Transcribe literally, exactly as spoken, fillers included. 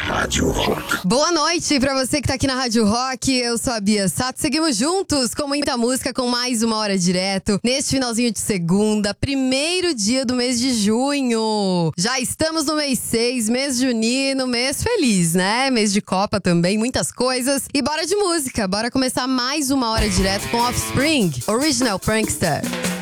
Rádio Rock. Boa noite pra você que tá aqui na Rádio Rock. Eu sou a Bia Sato. Seguimos juntos com muita música, com mais uma hora direto. Neste finalzinho de segunda, primeiro dia do mês de junho. Já estamos no mês seis, mês junino, mês feliz, né? Mês de Copa também, muitas coisas. E bora de música, bora começar mais uma hora direto com Offspring, Original Prankster.